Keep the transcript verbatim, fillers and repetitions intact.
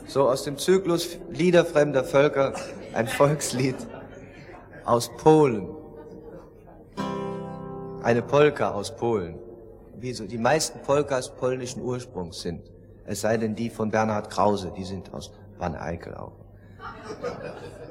So aus dem Zyklus Lieder fremder Völker, ein Volkslied aus Polen. Eine Polka aus Polen. Wie so die meisten Polkas polnischen Ursprungs sind. Es sei denn die von Bernhard Krause, die sind aus Wanne-Eickel auch.